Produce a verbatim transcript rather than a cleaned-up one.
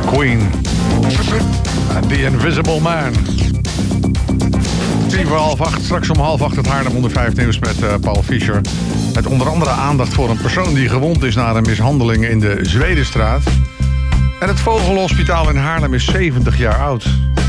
Queen. And The Invisible Man. Tien voor half acht, straks om half acht het Haarlem honderdvijf nieuws met uh, Paul Fischer. Met onder andere aandacht voor een persoon die gewond is na een mishandeling in de Zwedenstraat. En het Vogelhospitaal in Haarlem is zeventig jaar oud.